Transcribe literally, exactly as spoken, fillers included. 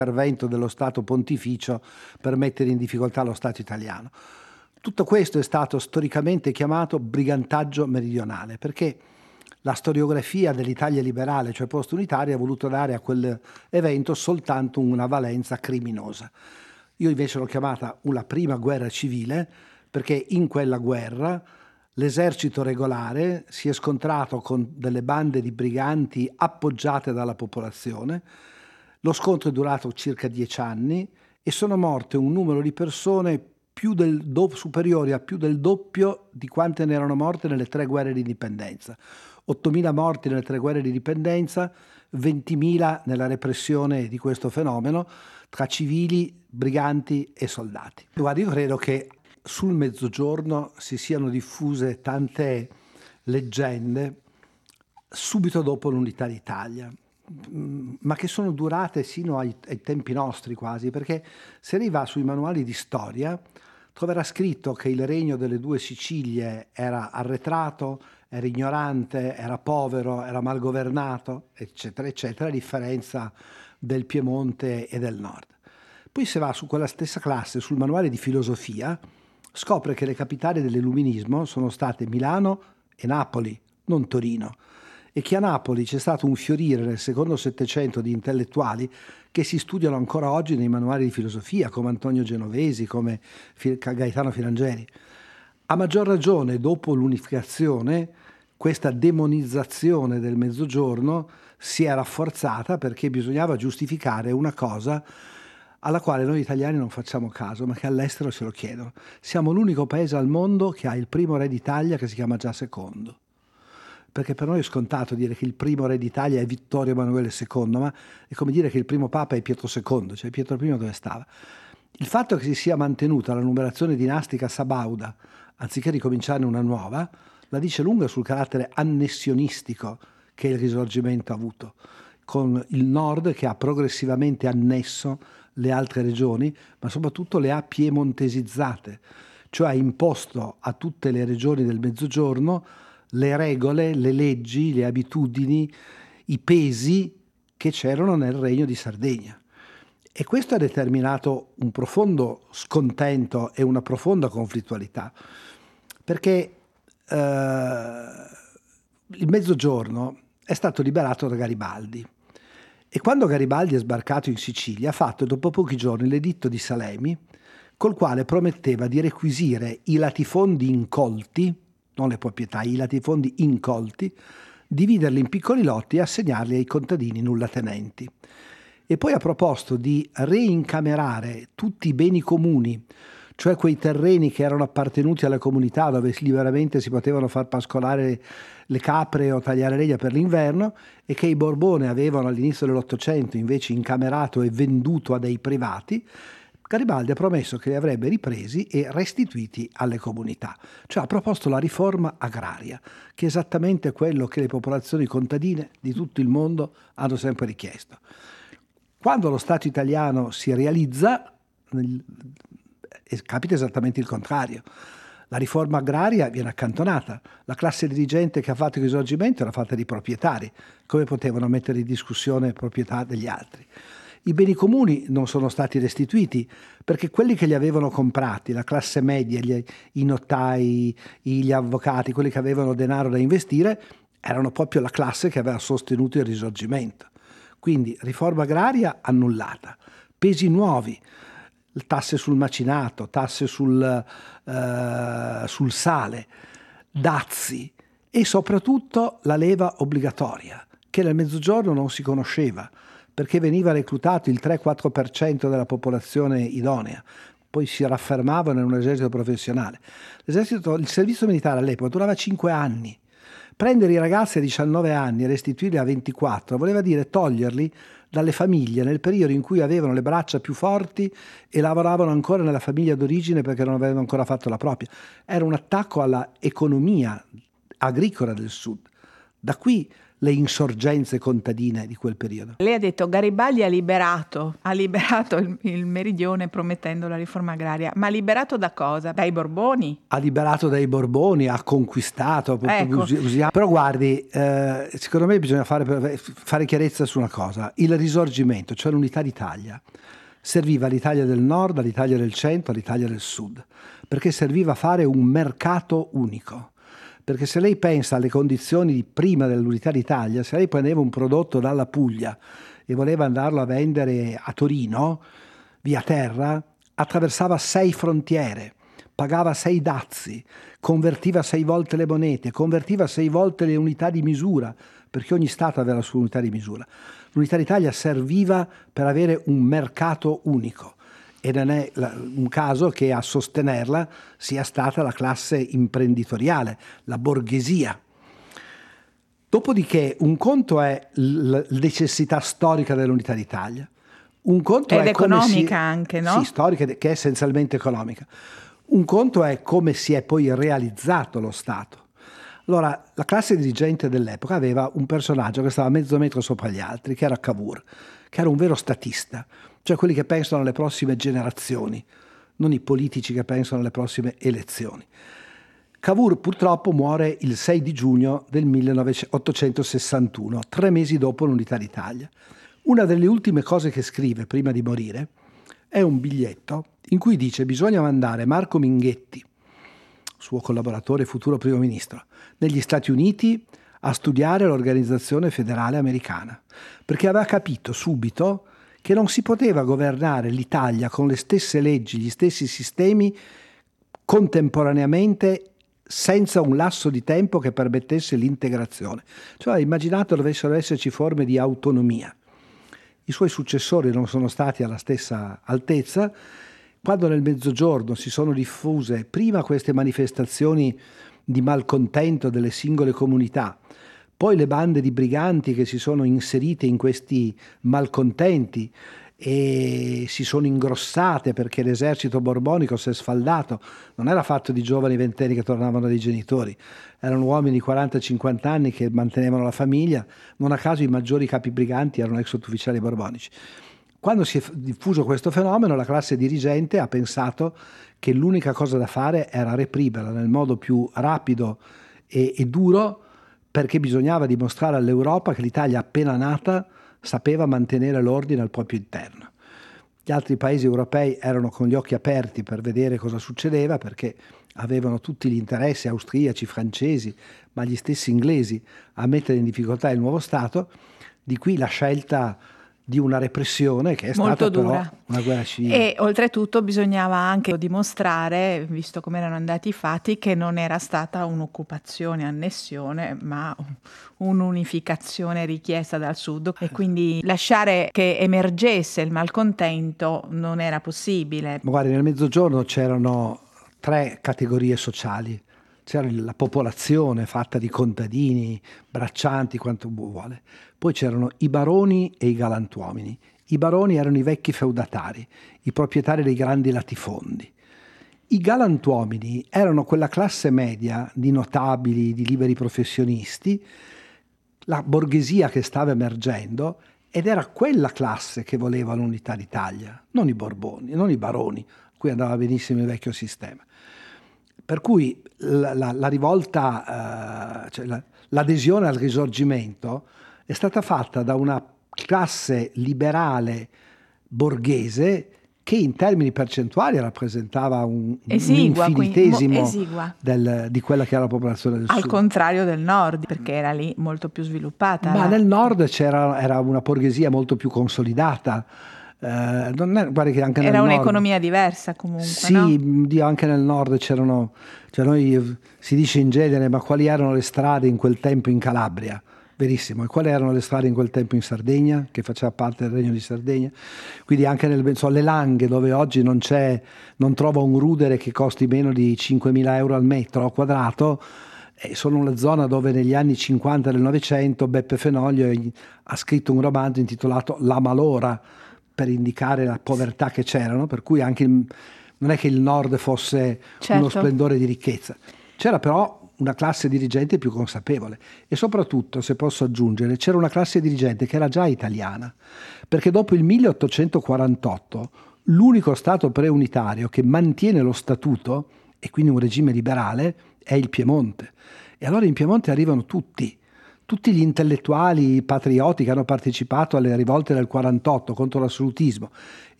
intervento dello Stato Pontificio per mettere in difficoltà lo Stato italiano. Tutto questo è stato storicamente chiamato brigantaggio meridionale, perché la storiografia dell'Italia liberale, cioè post-unitaria, ha voluto dare a quell'evento soltanto una valenza criminosa. Io invece l'ho chiamata una prima guerra civile, perché in quella guerra l'esercito regolare si è scontrato con delle bande di briganti appoggiate dalla popolazione. Lo scontro è durato circa dieci anni e sono morte un numero di persone più del do- superiori a più del doppio di quante ne erano morte nelle tre guerre di indipendenza. ottomila morti nelle tre guerre di indipendenza, ventimila nella repressione di questo fenomeno tra civili, briganti e soldati. Guarda, io credo che sul Mezzogiorno si siano diffuse tante leggende subito dopo l'Unità d'Italia, ma che sono durate sino ai, ai tempi nostri quasi, perché se lei va sui manuali di storia troverà scritto che il regno delle due Sicilie era arretrato, era ignorante, era povero, era mal governato, eccetera, eccetera, a differenza del Piemonte e del Nord. Poi se va su quella stessa classe, sul manuale di filosofia, scopre che le capitali dell'illuminismo sono state Milano e Napoli, non Torino, e che a Napoli c'è stato un fiorire nel secondo Settecento di intellettuali che si studiano ancora oggi nei manuali di filosofia, come Antonio Genovesi, come Gaetano Filangieri. A maggior ragione, dopo l'unificazione, questa demonizzazione del Mezzogiorno si è rafforzata perché bisognava giustificare una cosa alla quale noi italiani non facciamo caso, ma che all'estero ce lo chiedono. Siamo l'unico paese al mondo che ha il primo re d'Italia che si chiama già secondo. Perché per noi è scontato dire che il primo re d'Italia è Vittorio Emanuele secondo, ma è come dire che il primo papa è Pietro secondo, cioè Pietro primo dove stava? Il fatto che si sia mantenuta la numerazione dinastica sabauda, anziché ricominciarne una nuova, la dice lunga sul carattere annessionistico che il Risorgimento ha avuto, con il nord che ha progressivamente annesso le altre regioni, ma soprattutto le ha piemontesizzate, cioè ha imposto a tutte le regioni del Mezzogiorno le regole, le leggi, le abitudini, i pesi che c'erano nel Regno di Sardegna. E questo ha determinato un profondo scontento e una profonda conflittualità, perché eh, il Mezzogiorno è stato liberato da Garibaldi e quando Garibaldi è sbarcato in Sicilia ha fatto dopo pochi giorni l'editto di Salemi col quale prometteva di requisire i latifondi incolti, non le proprietà, i latifondi incolti, dividerli in piccoli lotti e assegnarli ai contadini nullatenenti. E poi ha proposto di reincamerare tutti i beni comuni, cioè quei terreni che erano appartenuti alla comunità dove liberamente si potevano far pascolare le capre o tagliare legna per l'inverno e che i Borbone avevano all'inizio dell'Ottocento invece incamerato e venduto a dei privati. Garibaldi ha promesso che li avrebbe ripresi e restituiti alle comunità, cioè ha proposto la riforma agraria, che è esattamente quello che le popolazioni contadine di tutto il mondo hanno sempre richiesto. Quando lo Stato italiano si realizza, capita esattamente il contrario. La riforma agraria viene accantonata, la classe dirigente che ha fatto il Risorgimento era fatta di proprietari, come potevano mettere in discussione proprietà degli altri? I beni comuni non sono stati restituiti perché quelli che li avevano comprati, la classe media, gli, i notai, gli avvocati, quelli che avevano denaro da investire, erano proprio la classe che aveva sostenuto il Risorgimento. Quindi riforma agraria annullata, pesi nuovi, tasse sul macinato, tasse sul, uh, sul sale, dazi e soprattutto la leva obbligatoria, che nel Mezzogiorno non si conosceva, perché veniva reclutato il tre quattro per cento della popolazione idonea, poi si raffermavano in un esercito professionale. L'esercito, il servizio militare all'epoca durava cinque anni. Prendere i ragazzi a diciannove anni e restituirli a ventiquattro voleva dire toglierli dalle famiglie nel periodo in cui avevano le braccia più forti e lavoravano ancora nella famiglia d'origine perché non avevano ancora fatto la propria. Era un attacco alla economia agricola del Sud. Da qui le insorgenze contadine di quel periodo. Lei ha detto Garibaldi ha liberato, ha liberato il, il meridione promettendo la riforma agraria, ma liberato da cosa? Dai Borboni? Ha liberato dai Borboni, ha conquistato, ecco. usiamo. Però guardi, eh, secondo me bisogna fare, fare chiarezza su una cosa: il risorgimento, cioè l'unità d'Italia, serviva all'Italia del nord, all'Italia del centro, all'Italia del sud, perché serviva a fare un mercato unico. Perché se lei pensa alle condizioni di prima dell'unità d'Italia, se lei prendeva un prodotto dalla Puglia e voleva andarlo a vendere a Torino, via terra, attraversava sei frontiere, pagava sei dazi, convertiva sei volte le monete, convertiva sei volte le unità di misura, perché ogni Stato aveva la sua unità di misura. L'unità d'Italia serviva per avere un mercato unico. E non è un caso che a sostenerla sia stata la classe imprenditoriale, la borghesia. Dopodiché un conto è la necessità storica dell'unità d'Italia, un conto Ed è economica come si, anche, no? Sì, storica, che è essenzialmente economica. Un conto è come si è poi realizzato lo Stato. Allora, la classe dirigente dell'epoca aveva un personaggio che stava mezzo metro sopra gli altri, che era Cavour, che era un vero statista, cioè quelli che pensano alle prossime generazioni, non i politici che pensano alle prossime elezioni. Cavour purtroppo muore il sei di giugno del milleottocentosessantuno, tre mesi dopo l'unità d'Italia. Una delle ultime cose che scrive prima di morire è un biglietto in cui dice: bisogna mandare Marco Minghetti, suo collaboratore e futuro primo ministro, negli Stati Uniti a studiare l'organizzazione federale americana, perché aveva capito subito che non si poteva governare l'Italia con le stesse leggi, gli stessi sistemi contemporaneamente senza un lasso di tempo che permettesse l'integrazione. Cioè, immaginato dovessero esserci forme di autonomia. I suoi successori non sono stati alla stessa altezza. Quando nel Mezzogiorno si sono diffuse prima queste manifestazioni di malcontento delle singole comunità, poi le bande di briganti che si sono inserite in questi malcontenti e si sono ingrossate perché l'esercito borbonico si è sfaldato, non era fatto di giovani ventenni che tornavano dai genitori, erano uomini di quaranta cinquanta anni che mantenevano la famiglia. Non a caso i maggiori capi briganti erano ex sottufficiali borbonici. Quando si è diffuso questo fenomeno, la classe dirigente ha pensato che l'unica cosa da fare era reprimerla nel modo più rapido e, e duro, perché bisognava dimostrare all'Europa che l'Italia appena nata sapeva mantenere l'ordine al proprio interno. Gli altri paesi europei erano con gli occhi aperti per vedere cosa succedeva, perché avevano tutti gli interessi, austriaci, francesi, ma gli stessi inglesi, a mettere in difficoltà il nuovo Stato. Di qui la scelta di una repressione che è molto stata dura. Però una guerra civile. E oltretutto bisognava anche dimostrare, visto come erano andati i fatti, che non era stata un'occupazione, annessione, ma un'unificazione richiesta dal sud, e quindi lasciare che emergesse il malcontento non era possibile. Ma guardi, nel Mezzogiorno c'erano tre categorie sociali. C'era la popolazione fatta di contadini, braccianti, quanto vuole. Poi c'erano i baroni e i galantuomini. I baroni erano i vecchi feudatari, i proprietari dei grandi latifondi. I galantuomini erano quella classe media di notabili, di liberi professionisti, la borghesia che stava emergendo, ed era quella classe che voleva l'unità d'Italia, non i Borboni, non i baroni, a cui andava benissimo il vecchio sistema. Per cui la, la, la rivolta, eh, cioè la, l'adesione al Risorgimento è stata fatta da una classe liberale borghese che in termini percentuali rappresentava un, esigua, un infinitesimo quindi, mo, del, di quella che era la popolazione del al sud. Al contrario del nord, perché era lì molto più sviluppata. Ma la... nel nord c'era era una borghesia molto più consolidata. Eh, non è, guarda che anche era nel un'economia nord, diversa comunque, sì, no? Anche nel nord c'erano, cioè noi si dice in genere, ma quali erano le strade in quel tempo in Calabria? Verissimo. E quali erano le strade in quel tempo in Sardegna, che faceva parte del Regno di Sardegna? Quindi anche nel, so, le Langhe, dove oggi non c'è, non trova un rudere che costi meno di cinquemila euro al metro quadrato, eh, sono una zona dove negli anni cinquanta del Novecento Beppe Fenoglio ha scritto un romanzo intitolato La Malora, per indicare la povertà che c'erano, per cui anche il, non è che il nord fosse, certo, uno splendore di ricchezza. C'era però una classe dirigente più consapevole e soprattutto, se posso aggiungere, c'era una classe dirigente che era già italiana, perché dopo il milleottocentoquarantotto l'unico Stato preunitario che mantiene lo statuto e quindi un regime liberale è il Piemonte. E allora in Piemonte arrivano tutti, tutti gli intellettuali patrioti che hanno partecipato alle rivolte del quarantotto contro l'assolutismo